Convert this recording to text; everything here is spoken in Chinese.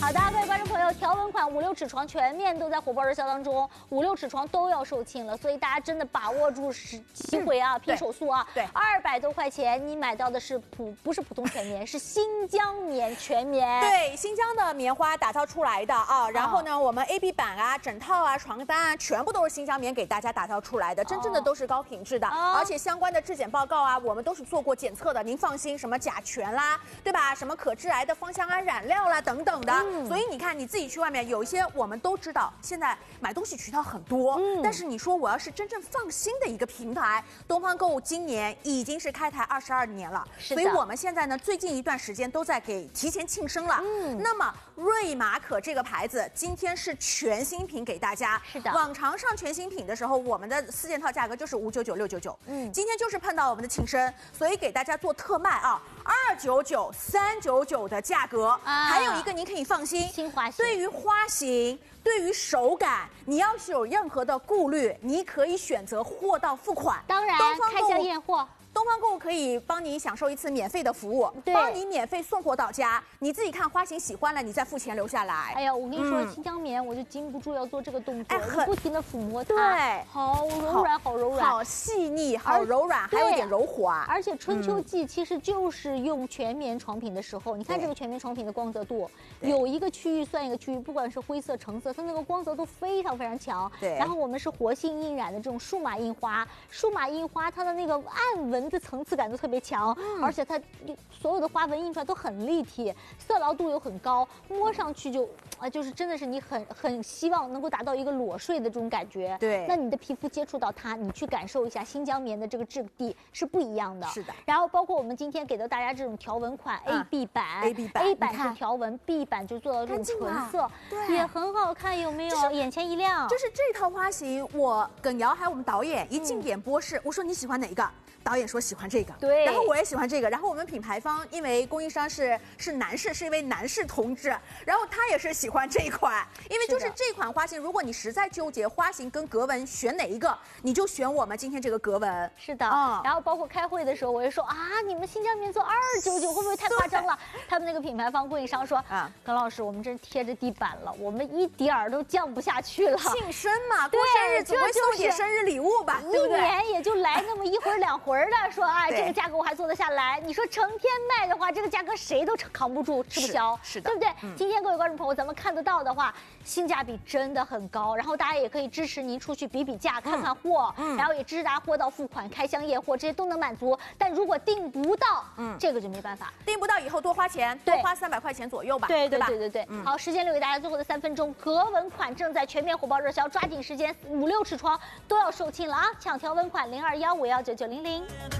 好的，各位观众朋友，条纹款5、6尺床全面都在火爆热销当中，5、6尺床都要售罄了，所以大家真的把握住机会啊，拼手速啊！ 对 ，200多块钱你买到的是不是普通全棉，是新疆棉全棉。 对，新疆的棉花打造出来的啊，然后呢，我们 AB 板啊、枕套啊、床单啊，全部都是新疆棉给大家打造出来的，真正的都是高品质的，而且相关的质检报告啊，我们都是做过检测的，您放心，什么甲醛啦，对吧？什么可致癌的芳香胺染料啦等等的，所以你看你自己去外面有一些我们都知道，现在买东西渠道很多，但是你说我要是真正放心的一个平台，东方购物今年已经是开台22年了，所以我们现在呢最近一段时间都在给提前庆生了。那么瑞玛可这个牌子今天是全新品给大家， 是的， 往常上全新品的时候，我们的4件套价格就是599、699，今天就是碰到我们的庆生，所以给大家做特卖啊，299、399的价格，还有一个您可以放心， 新花型， 对于花型。对于手感，你要是有任何的顾虑，你可以选择货到付款。 当然，开箱验货。 东方购物可以帮你享受一次免费的服务，帮你免费送货到家。你自己看花型喜欢了，你再付钱留下来。 哎呀，我跟你说，新疆棉我就禁不住要做这个动作，不停的抚摸它， 对， 好柔软，好柔软， 好细腻，好柔软，还有一点柔滑。 而且春秋季其实就是用全棉床品的时候，你看这个全棉床品的光泽度，有一个区域算一个区域，不管是灰色、橙色，它那个光泽度非常非常强。 对， 然后我们是活性印染的这种数码印花，数码印花它的那个暗纹的层次感都特别强，而且它所有的花纹印出来都很立体，色牢度又很高，摸上去就是真的是你很希望能够达到一个裸睡的这种感觉。 对， 那你的皮肤接触到它，你去感受一下新疆棉的这个质地是不一样的。 是的。然后包括我们今天给到大家这种条纹款 AB 版，A 版是条纹，B 版就做到这种纯色，也很好看，有没有？眼前一亮。 就是这套花型，我耿瑶还有我们导演一进演播室，我说你喜欢哪一个？导演说喜欢这个， 对， 然后我也喜欢这个，然后我们品牌方因为供应商是男士，是一位男士同志，然后他也是喜欢这一款，因为就是这款花型，如果你实在纠结花型跟格纹选哪一个，你就选我们今天这个格纹。 是的，然后包括开会的时候，我就说啊，你们新疆棉做299会不会太夸张了？他们那个品牌方供应商说，耿老师，我们真贴着地板了，我们一点儿都降不下去了。 庆生嘛，过生日总会送点生日礼物吧，对不对？ 一年也就来那么一会儿两会儿的，说哎，这个价格我还做得下来。你说成天卖的话，这个价格谁都扛不住，吃不消， 是的， 对不对？今天各位观众朋友，咱们看得到的话，性价比真的很高。然后大家也可以支持您出去比比价，看看货，然后也支持大家货到付款、开箱验货，这些都能满足。但如果订不到，这个就没办法。 订不到以后多花钱，多花300块钱左右吧， 对吧？对。好，时间留给大家最后的3分钟，格纹款正在全面火爆热销，抓紧时间，5、6尺床都要售罄了啊！抢条纹款0215199900。